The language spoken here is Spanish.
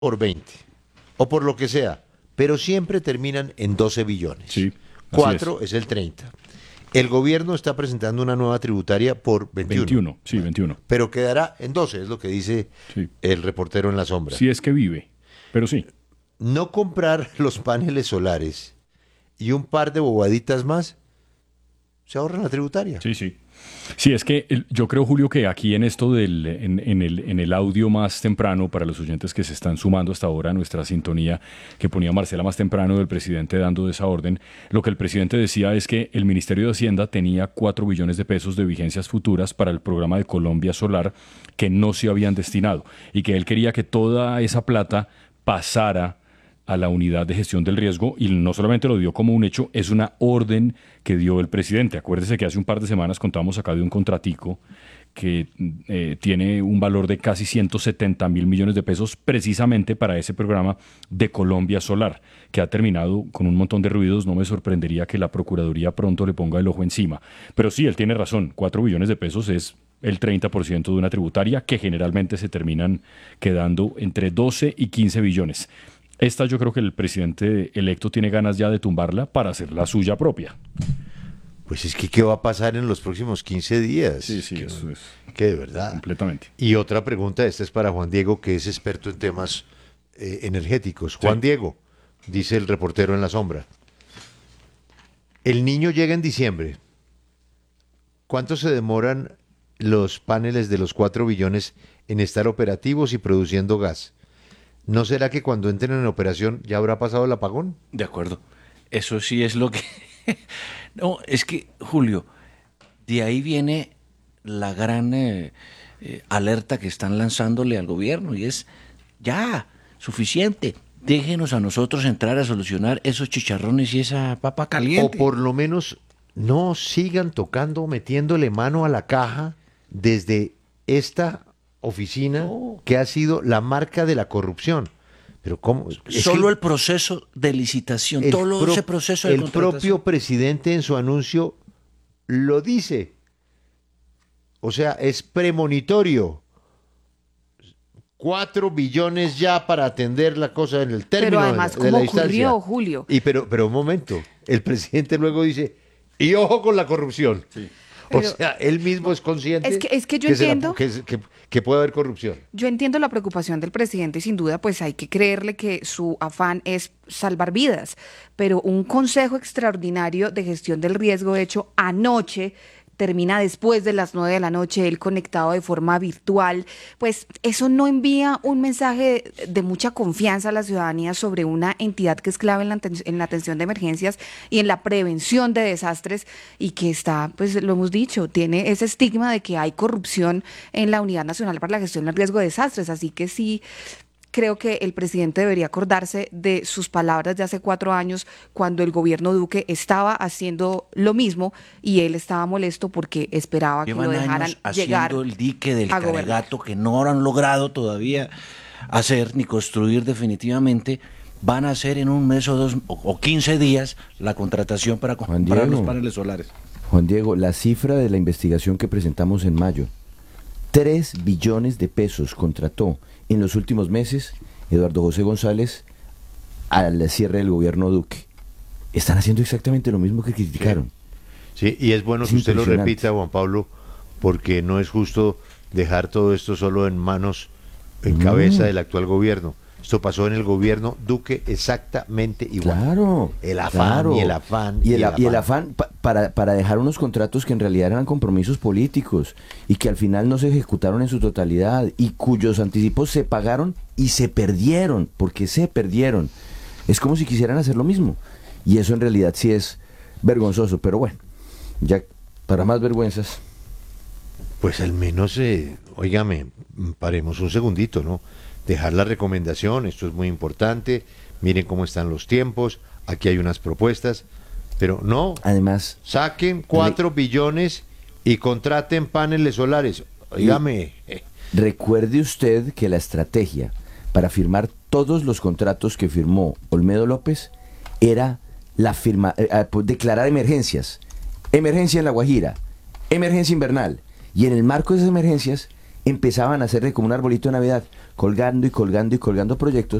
por 20 o por lo que sea, pero siempre terminan en 12 billones. Sí, así 4 es el 30. El gobierno está presentando una nueva tributaria por 21. 21, sí, 21. Pero quedará en 12, es lo que dice Sí. el reportero en la sombra. Si es que vive, pero sí. No comprar los paneles solares y un par de bobaditas más, se ahorran la tributaria. Sí, sí. Sí, es que yo creo, Julio, que aquí en esto en el audio más temprano, para los oyentes que se están sumando hasta ahora a nuestra sintonía que ponía Marcela más temprano del presidente dando esa orden, lo que el presidente decía es que el Ministerio de Hacienda tenía 4 billones de pesos de vigencias futuras para el programa de Colombia Solar que no se habían destinado y que él quería que toda esa plata pasara a la unidad de gestión del riesgo y no solamente lo dio como un hecho, es una orden que dio el presidente. Acuérdese que hace un par de semanas contamos acá de un contratico que tiene un valor de casi 170.000 millones de pesos precisamente para ese programa de Colombia Solar, que ha terminado con un montón de ruidos. No me sorprendería que la Procuraduría pronto le ponga el ojo encima. Pero sí, él tiene razón, 4 billones de pesos es el 30% de una tributaria que generalmente se terminan quedando entre 12 y 15 billones. Esta yo creo que el presidente electo tiene ganas ya de tumbarla para hacer la suya propia. Pues es que, ¿qué va a pasar en los próximos 15 días? Sí, sí, eso es Que de verdad. completamente. Y otra pregunta, esta es para Juan Diego, que es experto en temas energéticos. Juan Diego, dice el reportero en la sombra. El niño llega en diciembre. ¿Cuánto se demoran los paneles de los 4 billones en estar operativos y produciendo gas? ¿No será que cuando entren en operación ya habrá pasado el apagón? De acuerdo. Eso sí es lo que... No, es que, Julio, de ahí viene la gran alerta que están lanzándole al gobierno y es, ya, suficiente. Déjenos a nosotros entrar a solucionar esos chicharrones y esa papa caliente. O por lo menos no sigan tocando, metiéndole mano a la caja desde esta oficina que ha sido la marca de la corrupción. Pero ¿cómo? Solo el proceso de licitación, todo ese proceso de el contratación. propio presidente en su anuncio lo dice. O sea, es premonitorio. 4 billones ya para atender la cosa en el término Pero además, de la ¿cómo distancia. ocurrió, Julio? Pero un momento, el presidente luego dice, y ojo con la corrupción. Sí. O sea, él mismo es consciente es que yo entiendo que puede haber corrupción. Yo entiendo la preocupación del presidente y sin duda pues hay que creerle que su afán es salvar vidas, pero un consejo extraordinario de gestión del riesgo hecho anoche termina después de las 9 de la noche, él conectado de forma virtual, pues eso no envía un mensaje de mucha confianza a la ciudadanía sobre una entidad que es clave en la atención de emergencias y en la prevención de desastres y que está, pues lo hemos dicho, tiene ese estigma de que hay corrupción en la Unidad Nacional para la Gestión del Riesgo de Desastres, así que sí. Creo que el presidente debería acordarse de sus palabras de hace 4 años cuando el gobierno Duque estaba haciendo lo mismo y él estaba molesto porque esperaba que lo dejaran años llegar haciendo el dique del a gobernar. Caregato que no han logrado todavía hacer ni construir definitivamente. Van a hacer en un mes o 2 o 15 días la contratación para comprar los paneles solares. Juan Diego, la cifra de la investigación que presentamos en mayo, 3 billones de pesos contrató en los últimos meses Eduardo José González al cierre del gobierno Duque. Están haciendo exactamente lo mismo que criticaron. Sí, y es bueno que usted lo repita, Juan Pablo, porque no es justo dejar todo esto solo en manos, en cabeza del actual gobierno. Esto pasó en el gobierno Duque exactamente igual. Claro. El afán y el afán. Y el afán para dejar unos contratos que en realidad eran compromisos políticos y que al final no se ejecutaron en su totalidad y cuyos anticipos se pagaron y se perdieron, porque se perdieron. Es como si quisieran hacer lo mismo. Y eso en realidad sí es vergonzoso, pero bueno, ya para más vergüenzas. Pues al menos, óigame, paremos un segundito, ¿no? Dejar la recomendación, esto es muy importante, miren cómo están los tiempos, aquí hay unas propuestas, pero no, además saquen 4 billones y contraten paneles solares, óigame. Recuerde usted que la estrategia para firmar todos los contratos que firmó Olmedo López era declarar emergencias, emergencia en La Guajira, emergencia invernal, y en el marco de esas emergencias empezaban a hacerle como un arbolito de Navidad, colgando y colgando y colgando proyectos